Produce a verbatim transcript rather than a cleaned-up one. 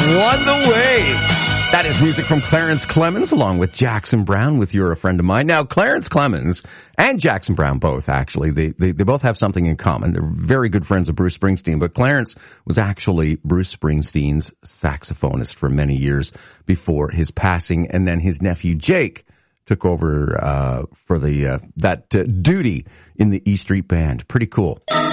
Won the Wave. That is music from Clarence Clemons along with Jackson Browne with You're a Friend of Mine. Now, Clarence Clemons and Jackson Browne both, actually, they, they, they both have something in common. They're very good friends of Bruce Springsteen, but Clarence was actually Bruce Springsteen's saxophonist for many years before his passing, and then his nephew Jake took over uh for the uh, that uh, duty in the E Street Band. Pretty cool.